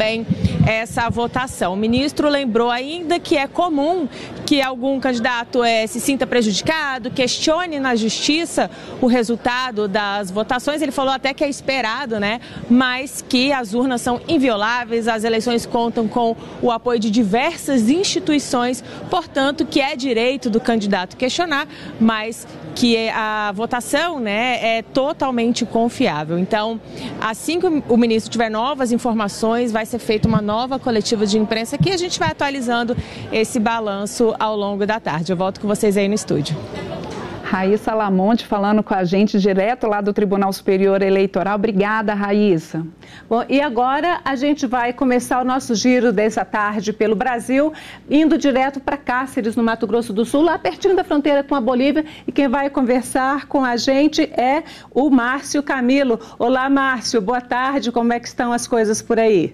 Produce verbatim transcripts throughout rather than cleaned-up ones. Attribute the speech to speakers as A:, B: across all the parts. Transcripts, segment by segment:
A: também essa votação. O ministro lembrou ainda que é comum que algum candidato é, se sinta prejudicado, questione na justiça o resultado das votações. Ele falou até que é esperado, né? Mas que as urnas são invioláveis, as eleições contam com o apoio de diversas instituições, portanto, que é direito do candidato questionar, mas que a votação, né, é totalmente confiável. Então, assim que o ministro tiver novas informações, vai ser feita uma nova coletiva de imprensa que a gente vai atualizando esse balanço ao longo da tarde. Eu volto com vocês aí no estúdio.
B: Raíssa Lamonte falando com a gente direto lá do Tribunal Superior Eleitoral. Obrigada, Raíssa.
C: Bom, e agora a gente vai começar o nosso giro dessa tarde pelo Brasil, indo direto para Cáceres, no Mato Grosso do Sul, lá pertinho da fronteira com a Bolívia. E quem vai conversar com a gente é o Márcio Camilo. Olá, Márcio, boa tarde. Como é que estão as coisas por aí?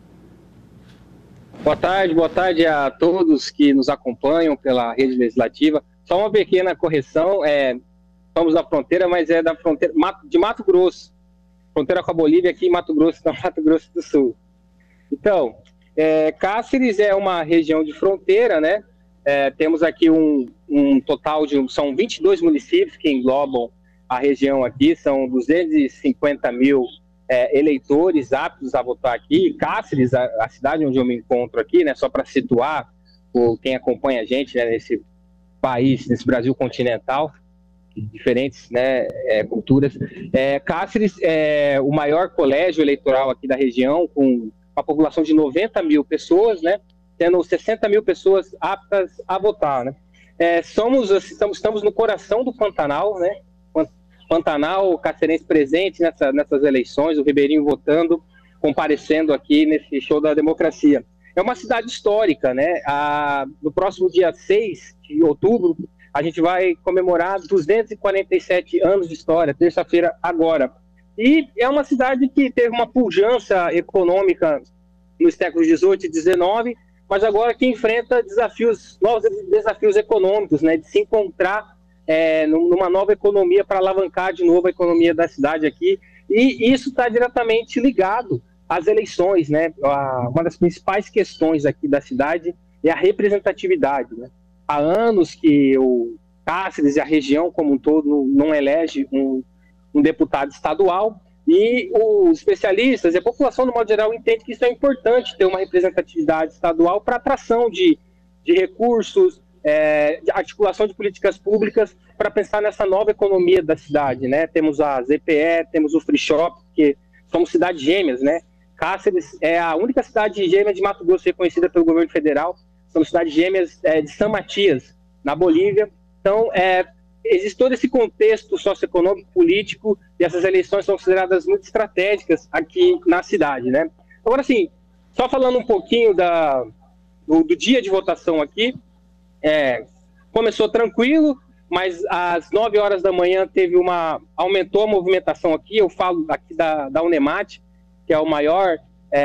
D: Boa tarde, boa tarde a todos que nos acompanham pela rede legislativa. Só uma pequena correção, é, estamos na fronteira, mas é da fronteira de Mato Grosso, fronteira com a Bolívia, aqui em Mato Grosso, no Mato Grosso do Sul. Então, é, Cáceres é uma região de fronteira, né? É, temos aqui um, um total de, são vinte e dois municípios que englobam a região aqui, são duzentos e cinquenta mil é, eleitores aptos a votar aqui. Cáceres, a, a cidade onde eu me encontro aqui, né? Só para situar o, quem acompanha a gente, né, nesse país, nesse Brasil continental, diferentes, né, é, culturas. É, Cáceres é o maior colégio eleitoral aqui da região, com uma população de noventa mil pessoas, né, tendo sessenta mil pessoas aptas a votar, né. É, somos, estamos, estamos no coração do Pantanal, né, Pantanal, Cacerense presente nessa, nessas eleições, o Ribeirinho votando, comparecendo aqui nesse show da democracia. É uma cidade histórica, né? A, no próximo dia seis de outubro, a gente vai comemorar duzentos e quarenta e sete anos de história, terça-feira agora. E é uma cidade que teve uma pujança econômica nos séculos dezoito e dezenove, mas agora que enfrenta desafios, novos desafios econômicos, né? De se encontrar é, numa nova economia para alavancar de novo a economia da cidade aqui. E isso está diretamente ligado as eleições, né? Uma das principais questões aqui da cidade é a representatividade, né? Há anos que o Cáceres e a região como um todo não elege um, um deputado estadual, e os especialistas e a população, no modo geral, entende que isso é importante, ter uma representatividade estadual para atração de, de recursos, é, de articulação de políticas públicas para pensar nessa nova economia da cidade, né? Temos a Z P E, temos o Free Shop, que somos cidades gêmeas, né? Cáceres é a única cidade gêmea de Mato Grosso reconhecida pelo governo federal. São cidades gêmeas é, de São Matias, na Bolívia. Então, é, existe todo esse contexto socioeconômico, político, e essas eleições são consideradas muito estratégicas aqui na cidade, né? Agora, assim, só falando um pouquinho da, do, do dia de votação aqui, é, começou tranquilo, mas às nove horas da manhã teve uma, aumentou a movimentação aqui. Eu falo aqui da, da Unemate, que é o maior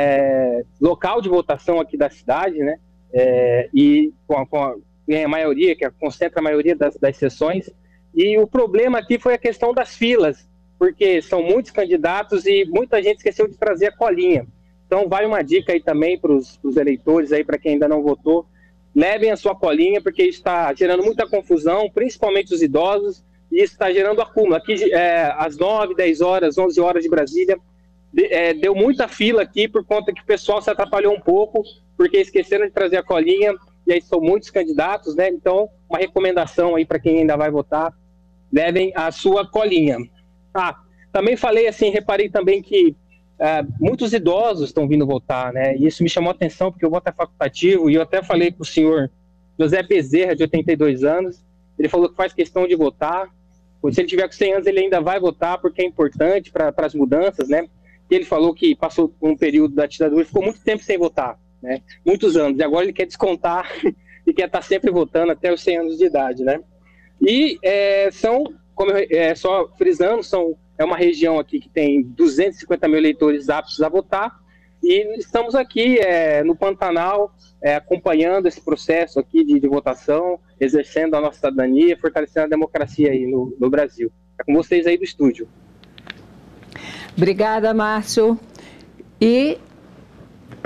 D: é, local de votação aqui da cidade, né? É, e com a, com a, a maioria, que concentra a maioria das, das sessões. E o problema aqui foi a questão das filas, porque são muitos candidatos e muita gente esqueceu de trazer a colinha. Então, vai uma dica aí também para os eleitores, aí para quem ainda não votou, levem a sua colinha, porque isso está gerando muita confusão, principalmente os idosos, e isso está gerando acúmulo. Aqui, é, às nove, dez horas, onze horas de Brasília, É, deu muita fila aqui por conta que o pessoal se atrapalhou um pouco, porque esqueceram de trazer a colinha, e aí são muitos candidatos, né? Então, uma recomendação aí para quem ainda vai votar, levem a sua colinha. Ah, também falei assim, reparei também que é, muitos idosos estão vindo votar, né? E isso me chamou a atenção, porque o voto é facultativo, e eu até falei para o senhor José Bezerra, de oitenta e dois anos, ele falou que faz questão de votar. Se ele tiver com cem anos, ele ainda vai votar, porque é importante para as mudanças, né? Ele falou que passou por um período da ditadura e ficou muito tempo sem votar, né? Muitos anos. E agora ele quer descontar e quer estar sempre votando até os cem anos de idade, né? E é, são, como eu, é, só frisando, são, é uma região aqui que tem duzentos e cinquenta mil eleitores aptos a votar, e estamos aqui é, no Pantanal, é, acompanhando esse processo aqui de, de votação, exercendo a nossa cidadania, fortalecendo a democracia aí no, no Brasil. É com vocês aí do estúdio.
C: Obrigada, Márcio. E